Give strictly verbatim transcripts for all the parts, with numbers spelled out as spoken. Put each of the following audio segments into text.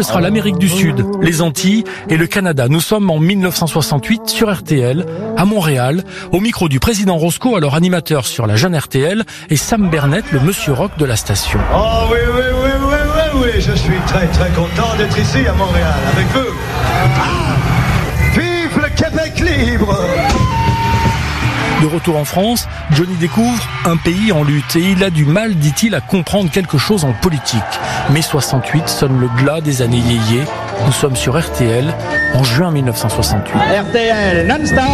ce sera l'Amérique du Sud, les Antilles et le Canada. Nous sommes en mille neuf cent soixante-huit sur R T L, à Montréal, au micro du président Roscoe, alors animateur sur la jeune R T L, et Sam Bernett, le monsieur rock de la station. Oh oui, oui, oui, oui, oui, oui, je suis très très content d'être ici à Montréal avec vous. Ah, vive le Québec libre! De retour en France, Johnny découvre un pays en lutte et il a du mal, dit-il, à comprendre quelque chose en politique. Mai soixante-huit sonne le glas des années yéyé. Nous sommes sur R T L en juin mille neuf cent soixante-huit. R T L non-stop.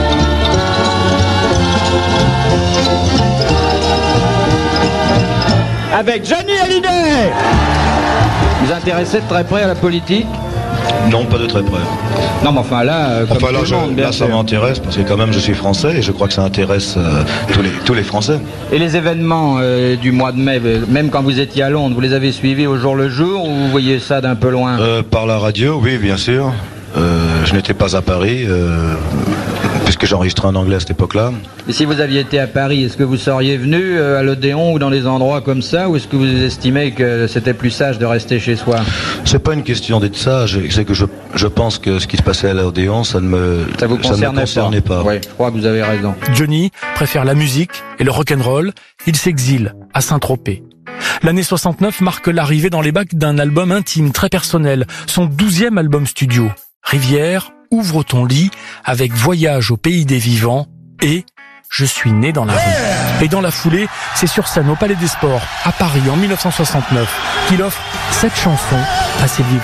Avec Johnny Hallyday. Vous vous intéressez de très près à la politique ? Non, pas de très près. Non, mais enfin là, euh, comme enfin là, tout je, le monde, bien là ça sûr. m'intéresse parce que quand même je suis français et je crois que ça intéresse euh, tous, les, tous les Français. Et les événements euh, du mois de mai, même quand vous étiez à Londres, vous les avez suivis au jour le jour ou vous voyez ça d'un peu loin ? euh, Par la radio, oui, bien sûr. Euh, je n'étais pas à Paris, euh, puisque j'enregistrais en anglais à cette époque-là. Et si vous aviez été à Paris, est-ce que vous seriez venu euh, à l'Odéon ou dans des endroits comme ça, ou est-ce que vous estimez que c'était plus sage de rester chez soi ? C'est pas une question d'être sage, c'est que je, je pense que ce qui se passait à l'Odéon, ça ne me, Ça vous ça ne me concernait, concernait pas. pas. Oui, je crois que vous avez raison. Johnny préfère la musique et le rock'n'roll. Il s'exile à Saint-Tropez. L'année soixante-neuf marque l'arrivée dans les bacs d'un album intime, très personnel, son douzième album studio. Rivière, Ouvre ton lit, avec Voyage au pays des vivants et Je suis né dans la rue. Et dans la foulée, c'est sur scène au Palais des Sports, à Paris, en mille neuf cent soixante-neuf, qu'il offre cette chanson à Sylvie